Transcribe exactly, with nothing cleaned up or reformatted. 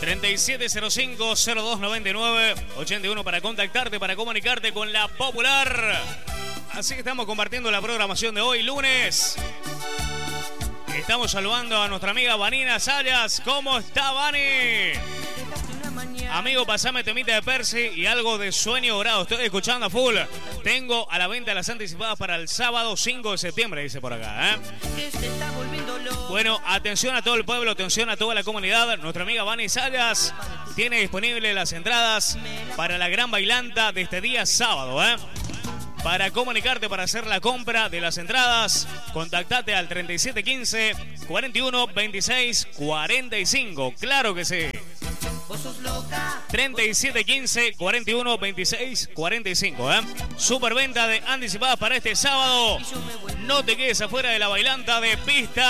treinta y siete cero cinco cero dos noventa y nueve ochenta y uno para contactarte, para comunicarte con la Popular. Así que estamos compartiendo la programación de hoy, lunes. Estamos saludando a nuestra amiga Vanina Sayas. ¿Cómo está, Vani? Amigo, pasame temita de Percy y algo de Sueño Dorado. Estoy escuchando a full. Tengo a la venta las anticipadas para el sábado cinco de septiembre, dice por acá, ¿eh? Bueno, atención a todo el pueblo, atención a toda la comunidad. Nuestra amiga Vani Sayas tiene disponibles las entradas para la gran bailanta de este día sábado, ¿eh? Para comunicarte, para hacer la compra de las entradas, contactate al treinta y siete quince cuarenta y uno veintiséis cuarenta y cinco. Claro que sí. treinta y siete quince cuarenta y uno veintiséis cuarenta y cinco, ¿eh? Superventa de anticipadas para este sábado. No te quedes afuera de la bailanta de pista.